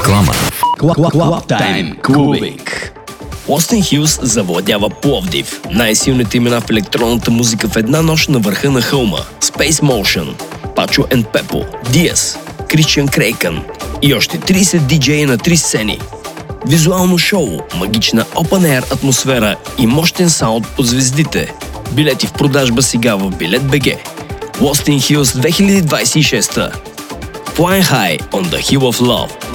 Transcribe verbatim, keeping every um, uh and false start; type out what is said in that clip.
Реклама. Club Time Clubbing. Lost in Hills завладява Пловдив. Най-силните имена в електронната музика в една нощ на върха на хълма. Space Motion, Pacho and Pepo, Diaz, Christian Крейкън и още трийсет диджеи на три сцени. Визуално шоу, магична open air атмосфера и мощен саунд от звездите. Билети в продажба сега в Билет.бг. Lost in Hills две хиляди двадесет и шеста. Flying High on the Hill of Love.